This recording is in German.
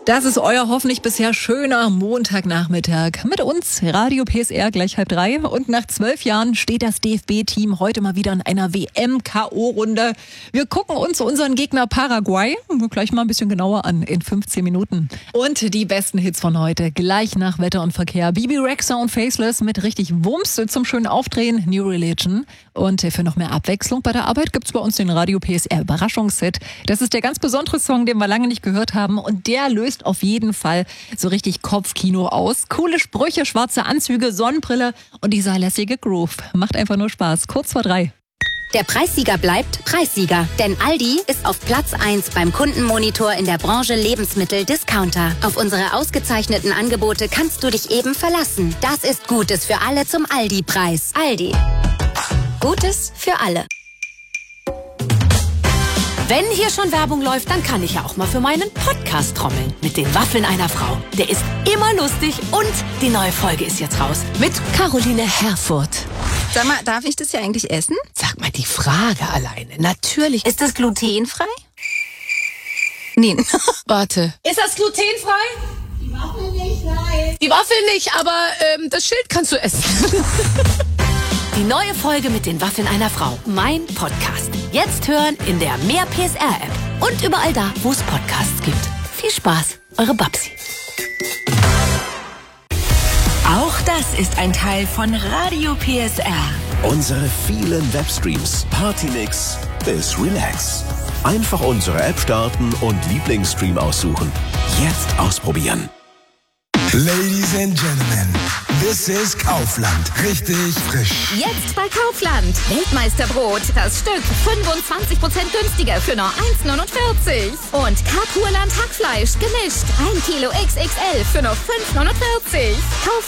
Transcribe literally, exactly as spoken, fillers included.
Das ist euer hoffentlich bisher schöner Montagnachmittag mit uns, Radio P S R, gleich halb drei. Und nach zwölf Jahren steht das D F B-Team heute mal wieder in einer W M-K O-Runde. Wir gucken uns unseren Gegner Paraguay gleich mal ein bisschen genauer an in fünfzehn Minuten. Und die besten Hits von heute, gleich nach Wetter und Verkehr. Bibi Rexha und Faceless mit richtig Wumms zum schönen Aufdrehen, New Religion. Und für noch mehr Abwechslung bei der Arbeit gibt's bei uns den Radio P S R Überraschungshit. Das ist der ganz besondere Song, den wir lange nicht gehört haben. Und der löst auf jeden Fall so richtig Kopfkino aus. Coole Sprüche, schwarze Anzüge, Sonnenbrille und dieser lässige Groove. Macht einfach nur Spaß. Kurz vor drei. Der Preissieger bleibt Preissieger, denn Aldi ist auf Platz eins beim Kundenmonitor in der Branche Lebensmittel-Discounter. Auf unsere ausgezeichneten Angebote kannst du dich eben verlassen. Das ist Gutes für alle zum Aldi-Preis. Aldi. Gutes für alle. Wenn hier schon Werbung läuft, dann kann ich ja auch mal für meinen Podcast trommeln. Mit den Waffeln einer Frau. Der ist immer lustig und die neue Folge ist jetzt raus. Mit Caroline Herfurth. Sag mal, darf ich das ja eigentlich essen? Sag mal, die Frage alleine. Natürlich. Ist das glutenfrei? Nee. Warte. Ist das glutenfrei? Die Waffel nicht, nein. Die Waffel nicht, aber ähm, das Schild kannst du essen. Die neue Folge mit den Waffeln einer Frau. Mein Podcast. Jetzt hören in der Mehr P S R-App. Und überall da, wo es Podcasts gibt. Viel Spaß, eure Babsi. Auch das ist ein Teil von Radio P S R. Unsere vielen Webstreams, Partymix bis Relax. Einfach unsere App starten und Lieblingsstream aussuchen. Jetzt ausprobieren. Ladies and Gentlemen, this is Kaufland. Richtig frisch. Jetzt bei Kaufland. Weltmeisterbrot. Das Stück fünfundzwanzig Prozent günstiger für nur eins neunundvierzig. Und Kapurland Hackfleisch gemischt. ein Kilo X X L für nur fünf neunundvierzig. Kaufland.